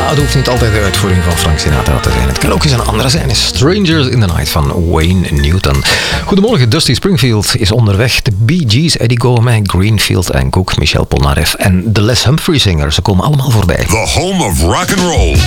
Ja, het hoeft niet altijd de uitvoering van Frank Sinatra te zijn. Het kan ook eens een andere zijn. Strangers in the Night van Wayne Newton. Goedemorgen, Dusty Springfield is onderweg. De Bee Gees, Eddie Gourmet, Greenfield en Cook, Michel Polnareff en de Les Humphrey Singers. Ze komen allemaal voorbij. The home of rock and roll.